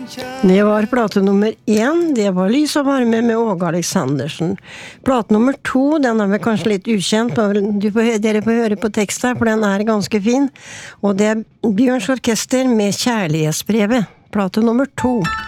Det var plate nummer 1, det var Lys og varme med Åge Aleksandersen. Plate nummer 2, den er vel kanskje litt ukjent, dere får høre på tekst her, for den er ganske fin. Og det er Bjørns Orkester med Kjærlighetsbrevet, plate nummer 2.